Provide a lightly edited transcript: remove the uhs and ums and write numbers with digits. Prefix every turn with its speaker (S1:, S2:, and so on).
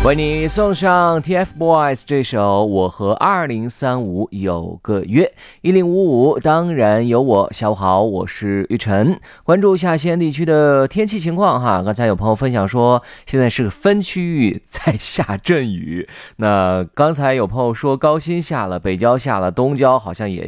S1: 为你送上 TFBOYS 这首我和2035有个约，1055当然有我。下午好，我是玉晨。关注一下西安地区的天气情况哈。刚才有朋友分享说，现在是分区域在下阵雨。那刚才有朋友说高新下了，北郊下了，东郊好像也